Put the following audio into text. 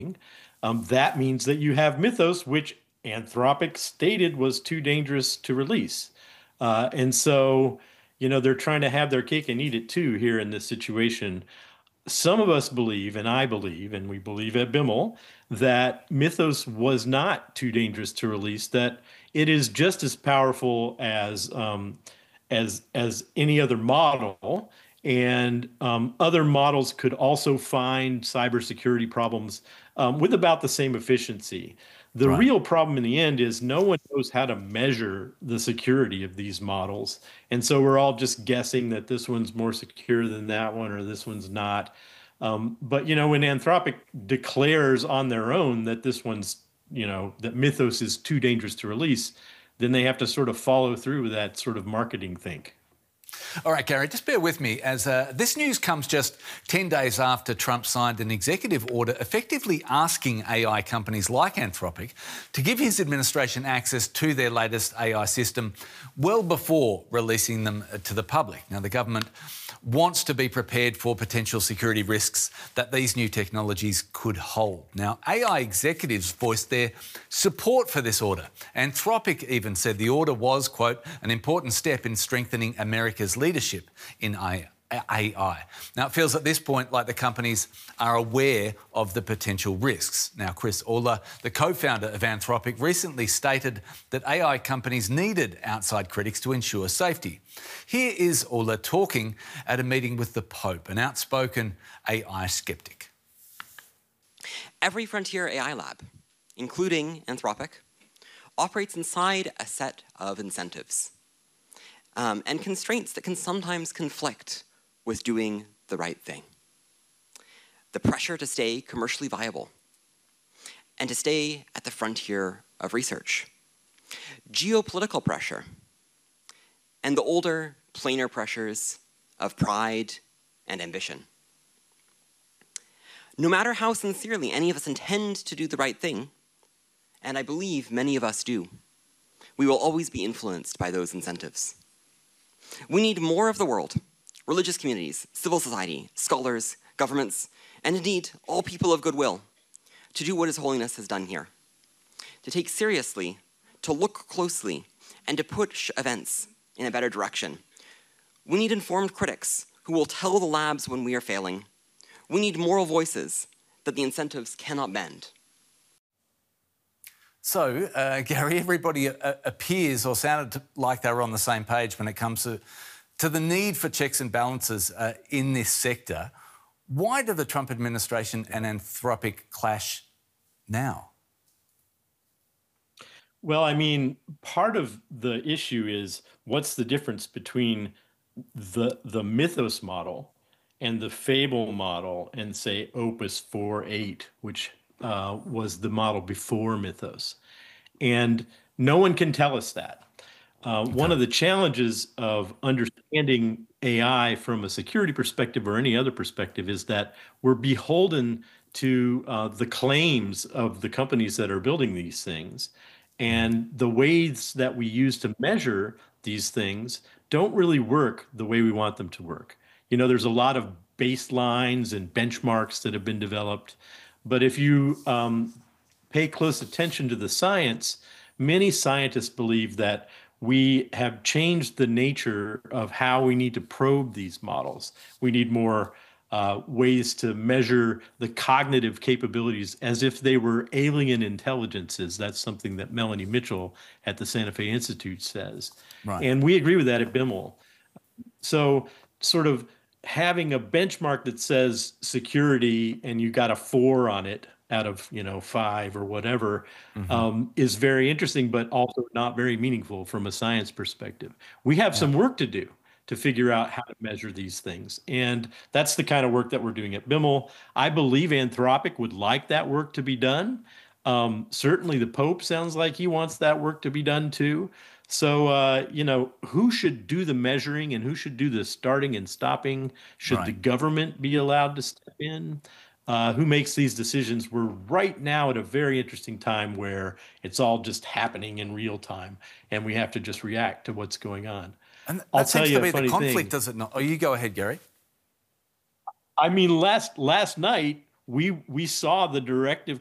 that means that you have Mythos, which Anthropic stated was too dangerous to release. And so, they're trying to have their cake and eat it too here in this situation. Some of us believe, and I believe, and we believe at Bimmel, that Mythos was not too dangerous to release, that it is just as powerful as any other model. And other models could also find cybersecurity problems with about the same efficiency. The Right. real problem in the end is no one knows how to measure the security of these models. And so we're all just guessing that this one's more secure than that one or this one's not. But, when Anthropic declares on their own that this one's, that Mythos is too dangerous to release, then they have to sort of follow through with that sort of marketing think. All right, Gary, just bear with me as this news comes just 10 days after Trump signed an executive order effectively asking AI companies like Anthropic to give his administration access to their latest AI system well before releasing them to the public. Now, the government wants to be prepared for potential security risks that these new technologies could hold. Now, AI executives voiced their support for this order. Anthropic even said the order was, quote, an important step in strengthening America's leadership in AI. Now, it feels at this point like the companies are aware of the potential risks. Now, Chris Ulla, the co-founder of Anthropic, recently stated that AI companies needed outside critics to ensure safety. Here is Ulla talking at a meeting with the Pope, an outspoken AI skeptic. Every frontier AI lab, including Anthropic, operates inside a set of incentives and constraints that can sometimes conflict with doing the right thing. The pressure to stay commercially viable and to stay at the frontier of research. Geopolitical pressure and the older, plainer pressures of pride and ambition. No matter how sincerely any of us intend to do the right thing, and I believe many of us do, we will always be influenced by those incentives. We need more of the world, religious communities, civil society, scholars, governments, and indeed all people of goodwill, to do what His Holiness has done here. To take seriously, to look closely, and to push events in a better direction. We need informed critics who will tell the labs when we are failing. We need moral voices that the incentives cannot bend. So, Gary, everybody appears or sounded like they were on the same page when it comes to the need for checks and balances in this sector. Why do the Trump administration and Anthropic clash now? Well, I mean, part of the issue is what's the difference between the Mythos model and the Fable model and, say, Opus 4.8, which was the model before Mythos. And no one can tell us that. One of the challenges of understanding AI from a security perspective or any other perspective is that we're beholden to the claims of the companies that are building these things. And the ways that we use to measure these things don't really work the way we want them to work. There's a lot of baselines and benchmarks that have been developed. But if you pay close attention to the science, many scientists believe that we have changed the nature of how we need to probe these models. We need more ways to measure the cognitive capabilities as if they were alien intelligences. That's something that Melanie Mitchell at the Santa Fe Institute says. Right. And we agree with that at Bimmel. So sort of having a benchmark that says security and you got a 4 on it out of 5 or whatever is very interesting, but also not very meaningful from a science perspective. We have some work to do to figure out how to measure these things. And that's the kind of work that we're doing at Bimmel. I believe Anthropic would like that work to be done. Certainly the Pope sounds like he wants that work to be done too. So, who should do the measuring and who should do the starting and stopping? Should the government be allowed to step in? Who makes these decisions? We're right now at a very interesting time where it's all just happening in real time and we have to just react to what's going on. And I'll that tell seems you to be a funny the conflict, thing. does it not? Oh, you go ahead, Gary. I mean, last night we saw the directive